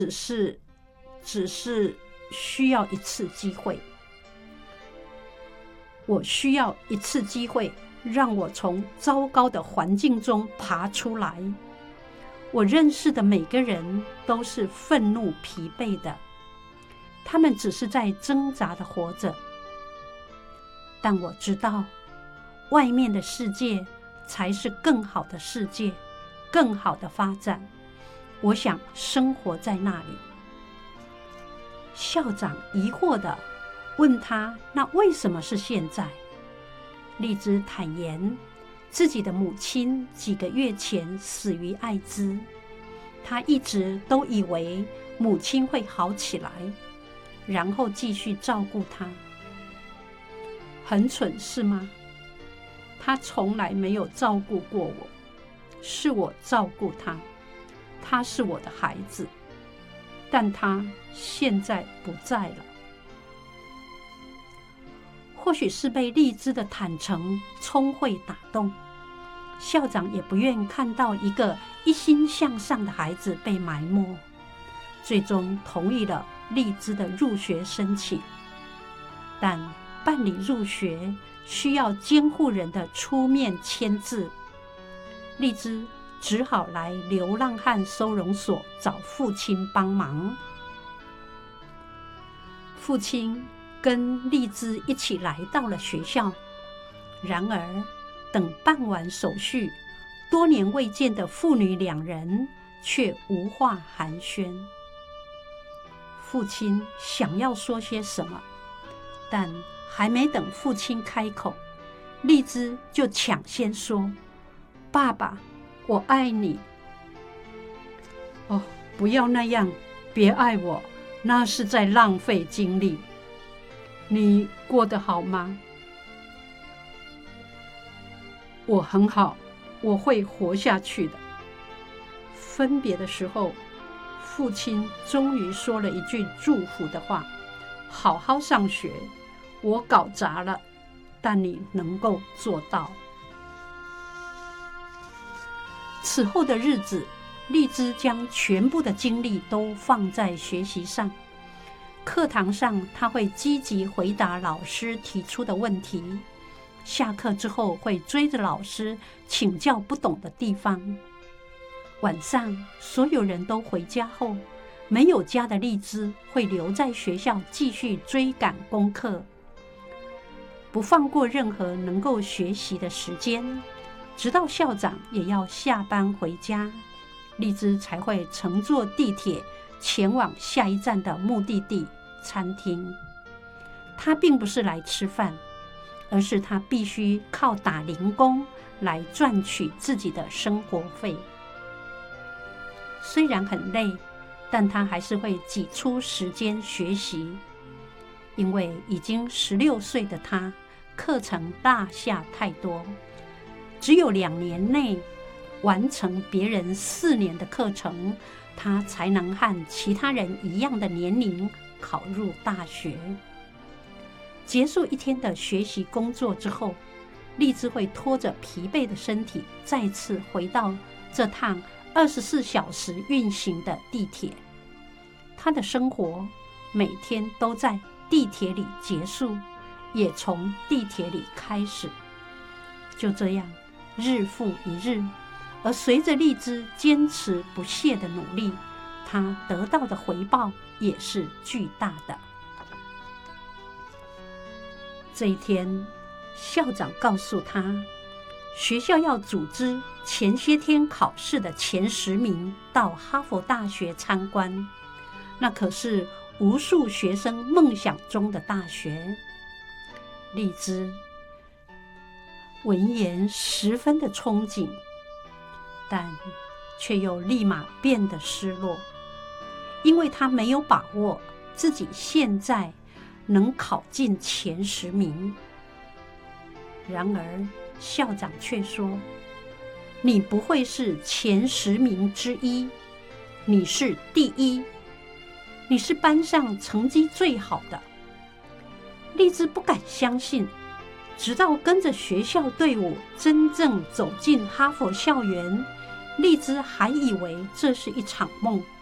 只是需要一次机会。我需要一次机会，让我从糟糕的环境中爬出来。我认识的每个人都是愤怒疲惫的，他们只是在挣扎地活着。但我知道，外面的世界才是更好的世界，更好的发展。我想生活在那里。校长疑惑地问他，那为什么是现在？荔枝坦言，自己的母亲几个月前死于艾滋，他一直都以为母亲会好起来，然后继续照顾她。很蠢是吗？他从来没有照顾过我，是我照顾他，他是我的孩子，但他现在不在了。或许是被荔枝的坦诚聪慧打动，校长也不愿看到一个一心向上的孩子被埋没，最终同意了荔枝的入学申请。但办理入学需要监护人的出面签字，荔枝只好来流浪汉收容所找父亲帮忙。父亲跟荔枝一起来到了学校，然而等办完手续，多年未见的父女两人却无话寒暄。父亲想要说些什么，但还没等父亲开口，荔枝就抢先说：“爸爸，我爱你。”哦，不要那样，别爱我，那是在浪费精力。你过得好吗？我很好，我会活下去的。分别的时候，父亲终于说了一句祝福的话：“好好上学，我搞砸了，但你能够做到。”此后的日子，荔枝将全部的精力都放在学习上。课堂上，他会积极回答老师提出的问题，下课之后会追着老师请教不懂的地方。晚上，所有人都回家后，没有家的荔枝会留在学校继续追赶功课，不放过任何能够学习的时间，直到校长也要下班回家，荔枝才会乘坐地铁前往下一站的目的地餐厅。他并不是来吃饭，而是他必须靠打零工来赚取自己的生活费。虽然很累，但他还是会挤出时间学习，因为已经16岁的他，课程落下太多，只有2年内完成别人4年的课程，他才能和其他人一样的年龄考入大学。结束一天的学习工作之后，荔枝会拖着疲惫的身体再次回到这趟24小时运行的地铁。他的生活每天都在地铁里结束，也从地铁里开始。就这样，日复一日，而随着荔枝坚持不懈的努力，他得到的回报也是巨大的。这一天，校长告诉他，学校要组织前些天考试的前10名到哈佛大学参观，那可是无数学生梦想中的大学。荔枝闻言十分的憧憬，但却又立马变得失落，因为他没有把握自己现在能考进前10名。然而校长却说，你不会是前10名之一，你是第1，你是班上成绩最好的。荔枝不敢相信，直到跟着学校队伍真正走进哈佛校园，荔枝还以为这是一场梦。